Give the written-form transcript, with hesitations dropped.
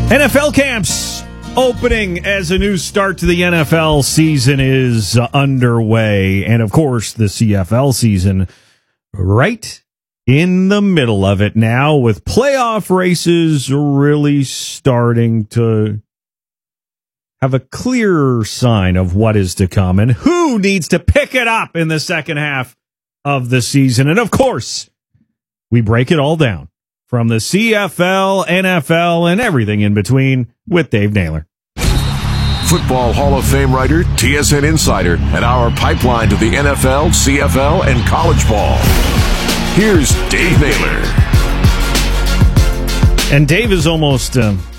NFL camps opening as a new start to the NFL season is underway. And, of course, the CFL season right in the middle of it now, with playoff races really starting to have a clearer sign of what is to come and who needs to pick it up in the second half of the season. And, of course, we break it all down from the CFL, NFL, and everything in between with Dave Naylor. Football Hall of Fame writer, TSN insider, and our pipeline to the NFL, CFL, and college ball. Here's Dave Naylor. And Dave is almost